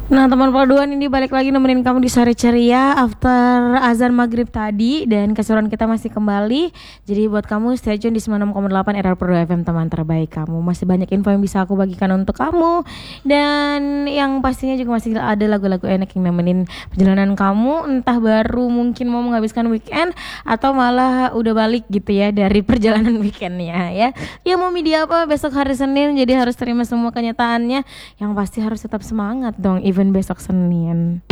Nah teman perduaan ini balik lagi nemenin kamu di sore ceria after azan maghrib tadi. Dan keseruan kita masih kembali. Jadi buat kamu stay tune di 96,8 RR Perdua FM, teman terbaik kamu. Masih banyak info yang bisa aku bagikan untuk kamu. Dan yang pastinya juga masih ada lagu-lagu enak yang nemenin perjalanan kamu. Entah baru mungkin mau menghabiskan weekend atau malah udah balik gitu ya dari perjalanan weekendnya ya. Ya mau media apa besok hari Senin, jadi harus terima semua kenyataannya. Yang pasti harus tetap semangat dong even besok Senin.